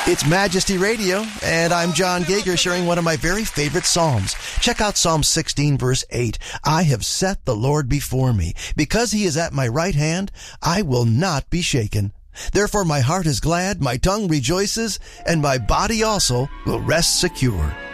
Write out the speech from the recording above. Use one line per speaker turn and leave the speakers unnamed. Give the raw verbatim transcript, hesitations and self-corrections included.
It's Majesty Radio, and I'm John Gager sharing one of my very favorite Psalms. Check out Psalm sixteen, verse eight. I have set the Lord before me. Because he is at my right hand, I will not be shaken. Therefore my heart is glad, my tongue rejoices, and my body also will rest secure.